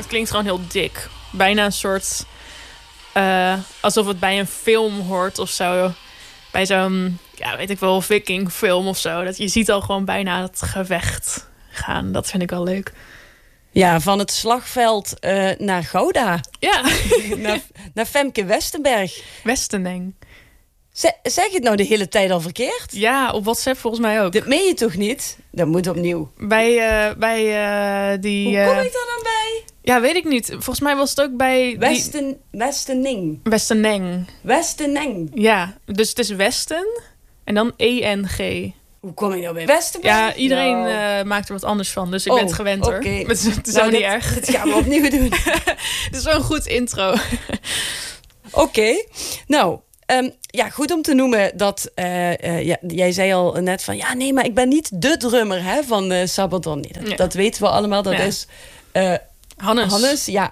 klinkt gewoon heel dik. Bijna een soort... alsof het bij een film hoort of zo. Bij zo'n, weet ik wel, vikingfilm of zo. Dat je ziet al gewoon bijna het gevecht gaan. Dat vind ik wel leuk. Ja, van het slagveld naar Gouda. Ja. naar Femke Westenberg. Westeneng. Zeg je het nou de hele tijd al verkeerd? Ja, op WhatsApp volgens mij ook. Dat meen je toch niet? Dat moet opnieuw. Bij die... Hoe kom ik daar dan bij? Ja, weet ik niet. Volgens mij was het ook bij... Westeneng. Westeneng. Ja, dus het is Westen en dan ENG. Hoe kom ik nou bij Westenberg? Ja, iedereen maakt er wat anders van. Dus ik ben het gewend hoor. Okay. Het is ook niet erg. Dat gaan we opnieuw doen. Het is wel een goed intro. Oké. Nou... goed om te noemen dat... jij zei al net van... Ja, nee, maar ik ben niet de drummer van Sabaton. Nee, dat weten we allemaal. Dat is... Hannes, ja.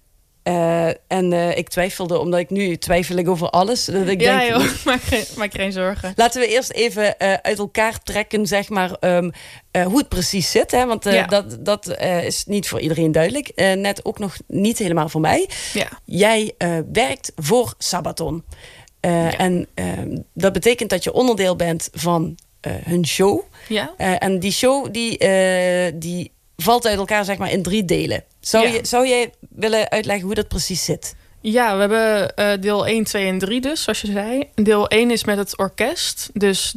Ik twijfelde, omdat ik twijfel over alles. Dat ik denk, joh, maak geen zorgen. Laten we eerst even uit elkaar trekken, zeg maar, hoe het precies zit. Hè? Want dat is niet voor iedereen duidelijk. Net ook nog niet helemaal voor mij. Ja. Jij werkt voor Sabaton. En dat betekent dat je onderdeel bent van hun show. Ja. En die show die valt uit elkaar, zeg maar, in 3 delen. Zou jij willen uitleggen hoe dat precies zit? Ja, we hebben deel 1, 2 en 3 dus, zoals je zei. Deel 1 is met het orkest. Dus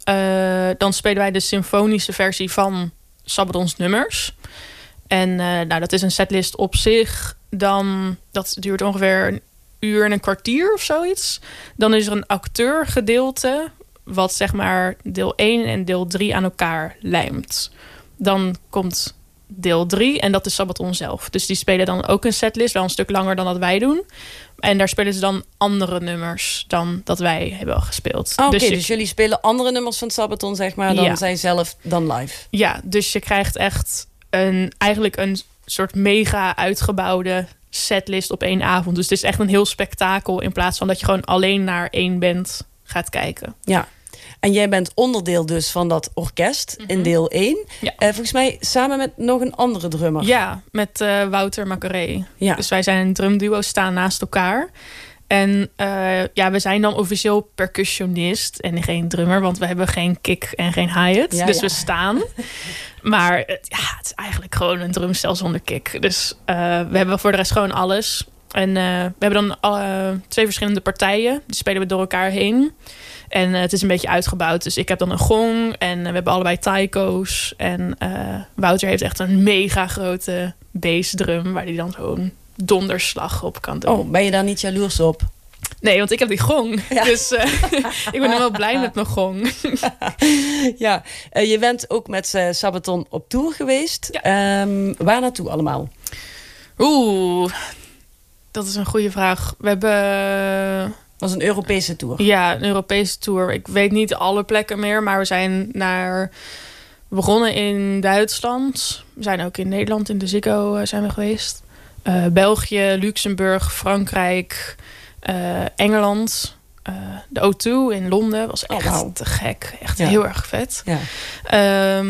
dan spelen wij de symfonische versie van Sabatons nummers. En dat is een setlist op zich. Dat duurt ongeveer 1 uur en een kwartier of zoiets. Dan is er een acteurgedeelte... wat zeg maar deel 1 en deel 3 aan elkaar lijmt. Dan komt deel 3 en dat is Sabaton zelf. Dus die spelen dan ook een setlist, wel een stuk langer dan dat wij doen. En daar spelen ze dan andere nummers dan dat wij hebben gespeeld. Oké, dus jullie spelen andere nummers van Sabaton, zeg maar, dan zij zelf dan live. Ja, dus je krijgt echt eigenlijk een soort mega uitgebouwde setlist op 1 avond. Dus het is echt een heel spektakel in plaats van dat je gewoon alleen naar 1 band gaat kijken. Ja. En jij bent onderdeel dus van dat orkest in deel 1. Ja. Volgens mij samen met nog een andere drummer. Ja, met Wouter Macaré. Ja. Dus wij zijn een drumduo, staan naast elkaar. En we zijn dan officieel percussionist en geen drummer. Want we hebben geen kick en geen hi-hat. Dus we staan. Maar het is eigenlijk gewoon een drumstel zonder kick. Dus we hebben voor de rest gewoon alles. En we hebben dan 2 verschillende partijen. Die spelen we door elkaar heen. En het is een beetje uitgebouwd. Dus ik heb dan een gong. En we hebben allebei taiko's. En Wouter heeft echt een mega grote bassdrum. Waar hij dan zo'n donderslag op kan doen. Oh, ben je daar niet jaloers op? Nee, want ik heb die gong. Ja. Dus ik ben wel blij met mijn gong. Ja, je bent ook met Sabaton op tour geweest. Ja. Waar naartoe allemaal? Dat is een goede vraag. We hebben... Dat was een Europese tour. Ja, een Europese tour. Ik weet niet alle plekken meer, maar we zijn begonnen in Duitsland. We zijn ook in Nederland, in de Ziggo zijn we geweest. België, Luxemburg, Frankrijk, Engeland. De O2 in Londen was echt te gek. Echt heel erg vet. Ja.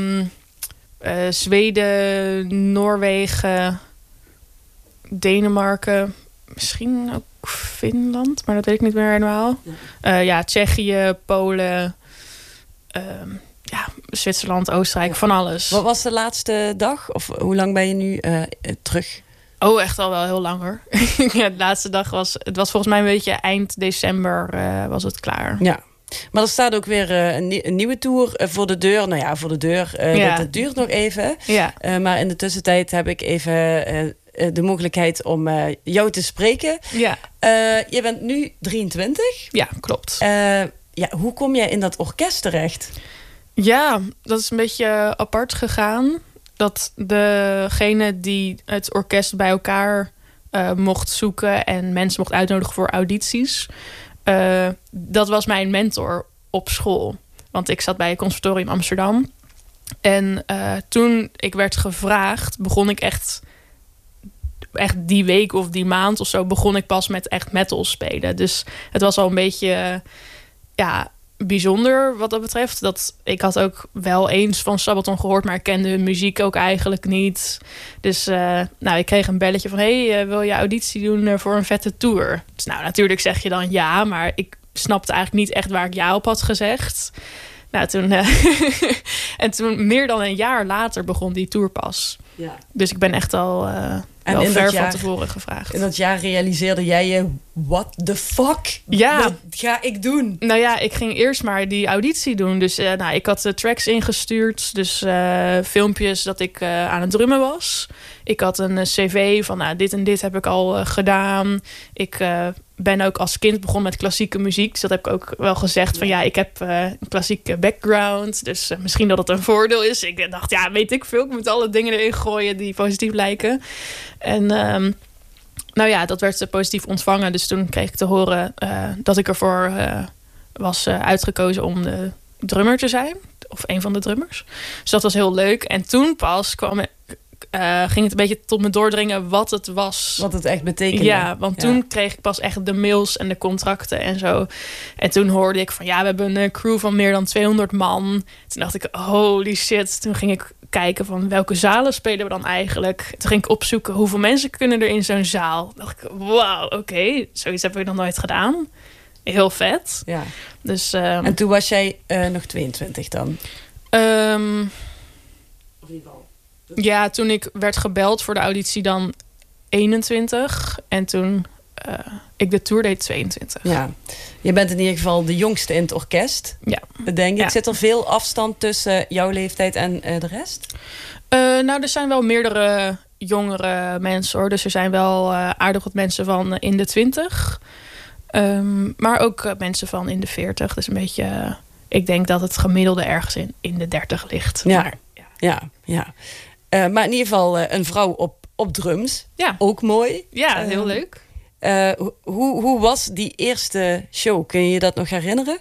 Zweden, Noorwegen, Denemarken, misschien ook Finland, maar dat weet ik niet meer helemaal. Tsjechië, Polen, Zwitserland, Oostenrijk, van alles. Wat was de laatste dag? Of hoe lang ben je nu terug? Oh, echt al wel heel lang hoor. De laatste dag was volgens mij een beetje eind december was het klaar. Ja. Maar er staat ook weer een nieuwe tour voor de deur. Nou ja, voor de deur. Dat duurt nog even. Ja. Maar in de tussentijd heb ik even de mogelijkheid om jou te spreken. Ja. Je bent nu 23. Ja, klopt. Hoe kom jij in dat orkest terecht? Ja, dat is een beetje apart gegaan. Dat degene die het orkest bij elkaar mocht zoeken en mensen mocht uitnodigen voor audities, dat was mijn mentor op school. Want ik zat bij het conservatorium Amsterdam. En toen ik werd gevraagd, begon ik echt die week of die maand of zo begon ik pas met echt metal spelen. Dus het was al een beetje bijzonder wat dat betreft. Dat ik had ook wel eens van Sabaton gehoord, maar ik kende hun muziek ook eigenlijk niet. Dus ik kreeg een belletje van, hey, wil je auditie doen voor een vette tour? Dus natuurlijk zeg je dan ja, maar ik snapte eigenlijk niet echt waar ik ja op had gezegd. Toen en toen meer dan een jaar later begon die tour pas. Ja. Dus ik ben echt al wel ver van tevoren gevraagd. In dat jaar realiseerde jij je, what the fuck? Ja. Wat ga ik doen? Nou ja, ik ging eerst maar die auditie doen. Dus ik had de tracks ingestuurd. Dus filmpjes dat ik aan het drummen was. Ik had een cv van dit en dit heb ik al gedaan. Ik ben ook als kind begonnen met klassieke muziek. Dus dat heb ik ook wel gezegd. Van ik heb een klassieke background. Dus misschien dat het een voordeel is. Ik dacht, weet ik veel. Ik moet alle dingen erin gooien die positief lijken. En dat werd positief ontvangen. Dus toen kreeg ik te horen dat ik ervoor was uitgekozen om de drummer te zijn. Of een van de drummers. Dus dat was heel leuk. En toen pas ging het een beetje tot me doordringen wat het was. Wat het echt betekende. Ja, want toen kreeg ik pas echt de mails en de contracten en zo. En toen hoorde ik van we hebben een crew van meer dan 200 man. Toen dacht ik, holy shit. Toen ging ik kijken van welke zalen spelen we dan eigenlijk. Toen ging ik opzoeken hoeveel mensen kunnen er in zo'n zaal. Toen dacht ik, wauw, oké, zoiets heb ik nog nooit gedaan. Heel vet. Ja. Dus, en toen was jij nog 22 dan? Of in ieder geval. Ja, toen ik werd gebeld voor de auditie dan 21. En toen ik de tour deed 22. Ja, je bent in ieder geval de jongste in het orkest. Ja. Denk ik. Ja. Zit er veel afstand tussen jouw leeftijd en de rest? Er zijn wel meerdere jongere mensen hoor. Dus er zijn wel aardig wat mensen van in de 20. Maar ook mensen van in de 40. Dus een beetje, ik denk dat het gemiddelde ergens in de 30 ligt. Ja, maar, ja. Maar in ieder geval een vrouw op drums. Ja. Ook mooi. Ja, heel leuk. Hoe was die eerste show? Kun je je dat nog herinneren?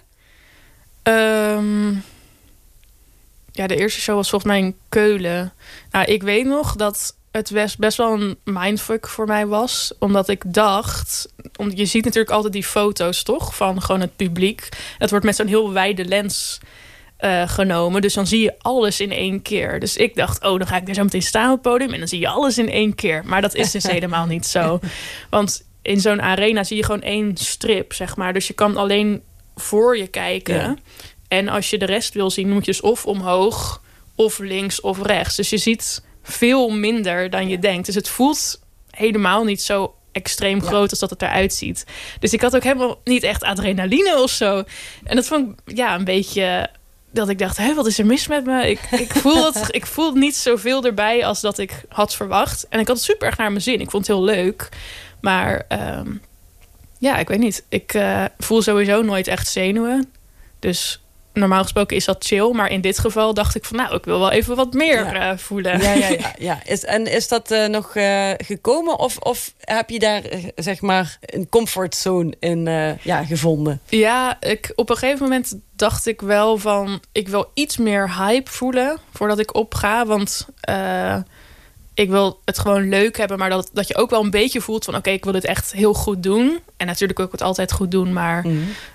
De eerste show was volgens mij in Keulen. Ik weet nog dat het best wel een mindfuck voor mij was. Omdat ik dacht... Je ziet natuurlijk altijd die foto's, toch? Van gewoon het publiek. Het wordt met zo'n heel wijde lens genomen. Dus dan zie je alles in één keer. Dus ik dacht, dan ga ik er zo meteen staan op het podium... en dan zie je alles in één keer. Maar dat is dus helemaal niet zo. Want in zo'n arena zie je gewoon één strip, zeg maar. Dus je kan alleen voor je kijken. Ja. En als je de rest wil zien, moet je dus of omhoog... of links of rechts. Dus je ziet veel minder dan je denkt. Dus het voelt helemaal niet zo extreem groot als dat het eruit ziet. Dus ik had ook helemaal niet echt adrenaline of zo. En dat vond ik een beetje... dat ik dacht, wat is er mis met me? Ik voel niet zoveel erbij als dat ik had verwacht. En ik had het super erg naar mijn zin. Ik vond het heel leuk. Maar ik weet niet. Ik voel sowieso nooit echt zenuwen. Dus normaal gesproken is dat chill. Maar in dit geval dacht ik van... ik wil wel even wat meer voelen. Ja. Is dat nog gekomen? Of heb je daar zeg maar een comfortzone in gevonden? Ja, op een gegeven moment dacht ik wel van... ik wil iets meer hype voelen voordat ik opga. Want ik wil het gewoon leuk hebben. Maar dat je ook wel een beetje voelt van... oké, ik wil dit echt heel goed doen. En natuurlijk wil ik het altijd goed doen. Maar...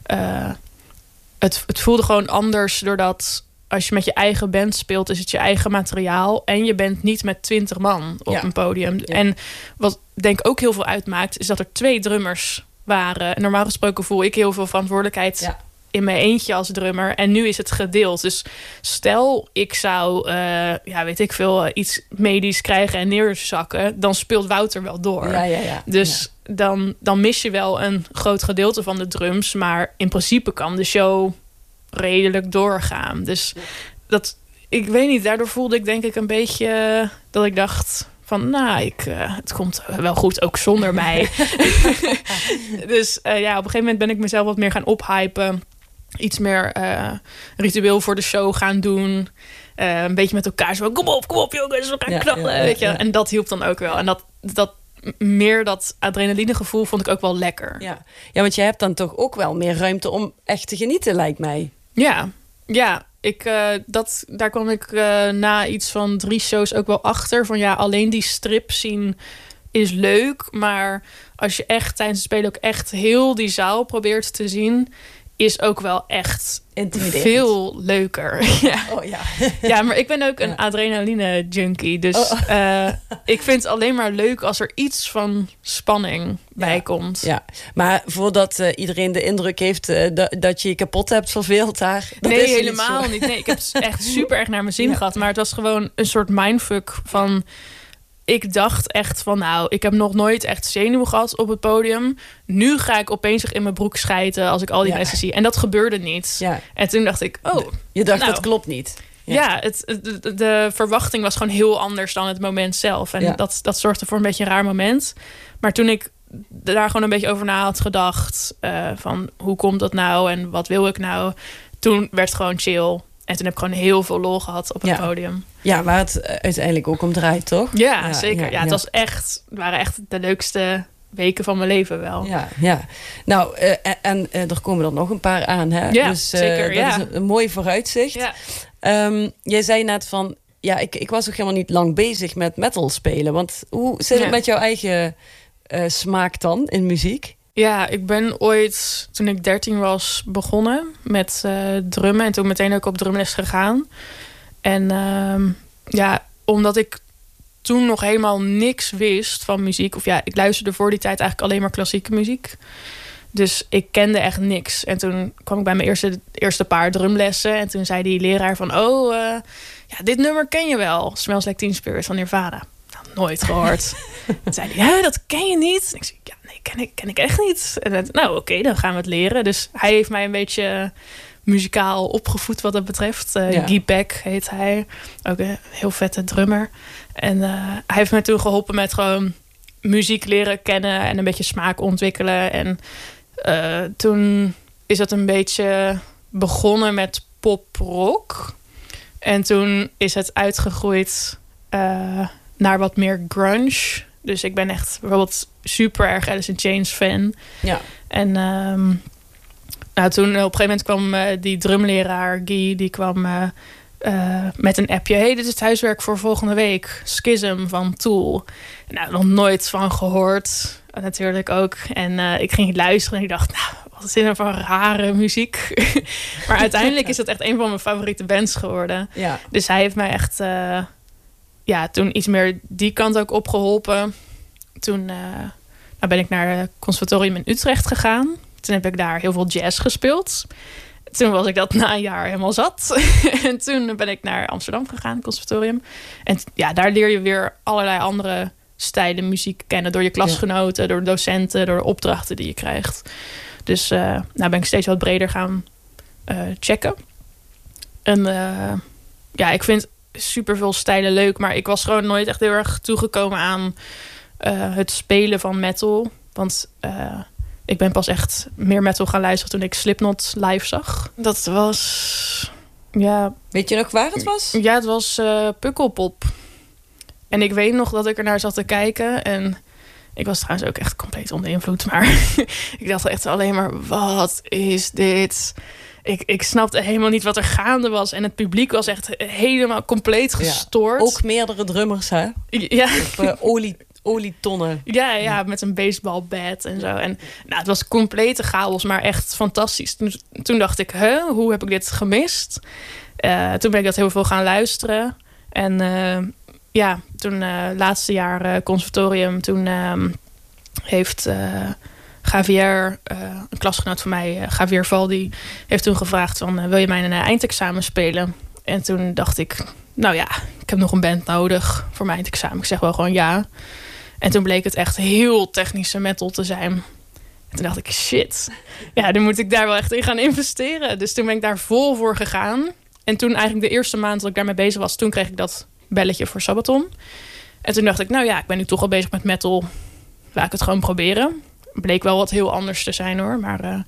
Het voelde gewoon anders doordat als je met je eigen band speelt, is het je eigen materiaal. En je bent niet met 20 man op een podium. Ja. En wat denk ik ook heel veel uitmaakt, is dat er 2 drummers waren. En normaal gesproken voel ik heel veel verantwoordelijkheid in mijn eentje als drummer. En nu is het gedeeld. Dus stel ik zou, iets medisch krijgen en neerzakken, dan speelt Wouter wel door. Ja. Dus dan mis je wel een groot gedeelte van de drums. Maar in principe kan de show redelijk doorgaan. Dus ik weet niet, daardoor voelde ik denk ik een beetje dat ik dacht van, het komt wel goed, ook zonder mij. Dus op een gegeven moment ben ik mezelf wat meer gaan ophypen. Iets meer ritueel voor de show gaan doen. Een beetje met elkaar zo, kom op jongens, we gaan knallen. Weet je? Ja. En dat hielp dan ook wel. En dat adrenalinegevoel vond ik ook wel lekker. Ja, want je hebt dan toch ook wel meer ruimte om echt te genieten, lijkt mij. Ja. Daar kwam ik na iets van 3 shows ook wel achter. Van alleen die strip zien is leuk. Maar als je echt tijdens het spelen ook echt heel die zaal probeert te zien, is ook wel echt intimiderend. Veel leuker. Ja. Oh, ja. Ja, maar ik ben ook een adrenaline junkie. Dus ik vind het alleen maar leuk als er iets van spanning bij komt. Ja, maar voordat iedereen de indruk heeft dat je je kapot hebt verveeld daar. Nee, helemaal niet. Nee, ik heb het echt super erg naar mijn zin gehad. Maar het was gewoon een soort mindfuck van... Ik dacht echt van, nou, ik heb nog nooit echt zenuwen gehad op het podium. Nu ga ik opeens in mijn broek schijten als ik al die mensen zie. En dat gebeurde niet. Ja. En toen dacht ik, je dacht, dat klopt niet. Ja, de verwachting was gewoon heel anders dan het moment zelf. En dat zorgde voor een beetje een raar moment. Maar toen ik daar gewoon een beetje over na had gedacht... van hoe komt dat nou en wat wil ik nou... toen werd het gewoon chill... En toen heb ik gewoon heel veel lol gehad op het podium. Ja, waar het uiteindelijk ook om draait, toch? Ja, zeker. Ja, het waren echt de leukste weken van mijn leven wel. Ja. Nou, en er komen er nog een paar aan, hè? Ja, dus, zeker. Dat is een mooi vooruitzicht. Ja. Jij zei net van... Ja, ik was ook helemaal niet lang bezig met metal spelen. Want hoe zit het met jouw eigen smaak dan in muziek? Ja, ik ben ooit, toen ik 13 was, begonnen met drummen. En toen meteen ook op drumles gegaan. En omdat ik toen nog helemaal niks wist van muziek... of ik luisterde voor die tijd eigenlijk alleen maar klassieke muziek. Dus ik kende echt niks. En toen kwam ik bij mijn eerste paar drumlessen. En toen zei die leraar van... dit nummer ken je wel. Smells Like Teen Spirit van Nirvana. Nou, nooit gehoord. Toen zei hij, dat ken je niet. En ik zei, ken ik echt niet. En oké, dan gaan we het leren. Dus hij heeft mij een beetje muzikaal opgevoed wat dat betreft. Guy Beck heet hij. Ook een heel vette drummer. En hij heeft mij toen geholpen met gewoon muziek leren kennen... en een beetje smaak ontwikkelen. En toen is het een beetje begonnen met pop-rock. En toen is het uitgegroeid naar wat meer grunge... Dus ik ben echt bijvoorbeeld super erg Alice in Chains fan. Ja. En toen op een gegeven moment kwam die drumleraar Guy... die kwam met een appje. Hey, dit is het huiswerk voor volgende week. Schism van Tool. Nou, nog nooit van gehoord. Natuurlijk ook. En ik ging luisteren en ik dacht... wat is dit nou voor rare muziek? Maar uiteindelijk is het echt een van mijn favoriete bands geworden. Ja. Dus hij heeft mij echt... toen iets meer die kant ook opgeholpen. Toen ben ik naar het conservatorium in Utrecht gegaan. Toen heb ik daar heel veel jazz gespeeld. Toen was ik dat na een jaar helemaal zat. En toen ben ik naar Amsterdam gegaan, het conservatorium. En daar leer je weer allerlei andere stijlen muziek kennen. Door je klasgenoten, door docenten, door de opdrachten die je krijgt. Dus ben ik steeds wat breder gaan checken. En ik vind... super veel stijlen leuk, maar ik was gewoon nooit echt heel erg toegekomen aan het spelen van metal. Want ik ben pas echt meer metal gaan luisteren toen ik Slipknot live zag. Dat was... Weet je nog waar het was? Ja, het was Pukkelpop. En ik weet nog dat ik ernaar zat te kijken en ik was trouwens ook echt compleet onder invloed, maar ik dacht echt alleen maar, wat is dit? Ik snapte helemaal niet wat er gaande was. En het publiek was echt helemaal compleet gestoord. Ja, ook meerdere drummers, hè? Ja. Op olietonnen. Ja, met een baseballbat en zo. En het was complete chaos, maar echt fantastisch. Toen dacht ik, hoe heb ik dit gemist? Toen ben ik dat heel veel gaan luisteren. En toen laatste jaar conservatorium, toen heeft... Javier, een klasgenoot van mij, Javier Valdi, heeft toen gevraagd van, wil je mij een eindexamen spelen? En toen dacht ik, ik heb nog een band nodig voor mijn eindexamen. Ik zeg wel gewoon ja. En toen bleek het echt heel technische metal te zijn. En toen dacht ik, shit. Ja, dan moet ik daar wel echt in gaan investeren. Dus toen ben ik daar vol voor gegaan. En toen eigenlijk de eerste maand dat ik daarmee bezig was, toen kreeg ik dat belletje voor Sabaton. En toen dacht ik, ik ben nu toch al bezig met metal. Laat ik het gewoon proberen. Bleek wel wat heel anders te zijn hoor. Maar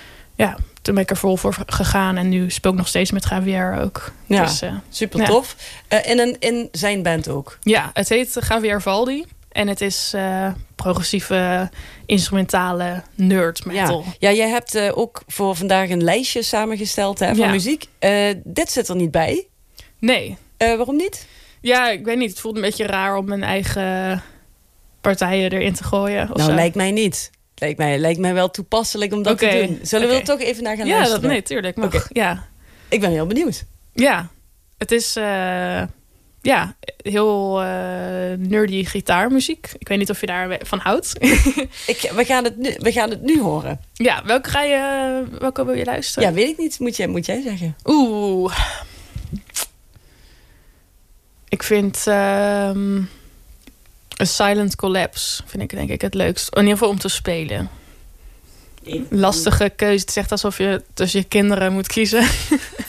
toen ben ik er vol voor gegaan. En nu speel ik nog steeds met Javier ook. Ja, dus, super tof. In zijn band ook? Ja, het heet Javier Valdi. En het is progressieve, instrumentale nerd metal. Ja, jij hebt ook voor vandaag een lijstje samengesteld van muziek. Dit zit er niet bij. Nee. Waarom niet? Ja, ik weet niet. Het voelt een beetje raar om mijn eigen partijen erin te gooien. Lijkt mij niet. Lijkt mij wel toepasselijk om dat te doen. Zullen we er toch even naar gaan luisteren? Nee, tuurlijk. Mag. Ja. Ik ben heel benieuwd. Ja, het is heel nerdy gitaarmuziek. Ik weet niet of je daarvan houdt. We gaan het nu horen. Ja, welke wil je luisteren? Ja, weet ik niet. Moet jij zeggen. Ik vind A Silent Collapse vind ik denk ik het leukst. In ieder geval om te spelen. Lastige keuze. Het is echt alsof je tussen je kinderen moet kiezen.